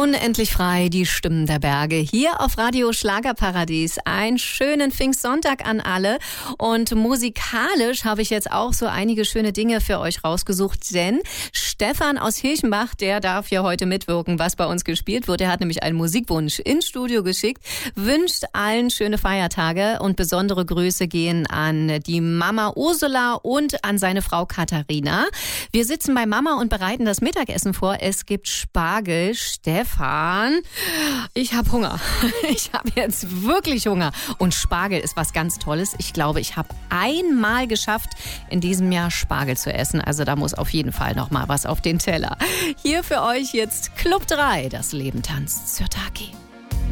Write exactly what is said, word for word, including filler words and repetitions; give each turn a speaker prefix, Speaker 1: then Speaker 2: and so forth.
Speaker 1: Unendlich frei, die Stimmen der Berge. Hier auf Radio Schlagerparadies. Einen schönen Pfingstsonntag an alle. Und musikalisch habe ich jetzt auch so einige schöne Dinge für euch rausgesucht. Denn Stefan aus Hilchenbach, der darf ja heute mitwirken, was bei uns gespielt wird. Er hat nämlich einen Musikwunsch ins Studio geschickt. Wünscht allen schöne Feiertage. Und besondere Grüße gehen an die Mama Ursula und an seine Frau Katharina. Wir sitzen bei Mama und bereiten das Mittagessen vor. Es gibt Spargel. Stefan, ich habe Hunger. Ich habe jetzt wirklich Hunger. Und Spargel ist was ganz Tolles. Ich glaube, ich habe einmal geschafft, in diesem Jahr Spargel zu essen. Also da muss auf jeden Fall noch mal was auf den Teller. Hier für euch jetzt Club drei, das Leben tanzt zur Taki.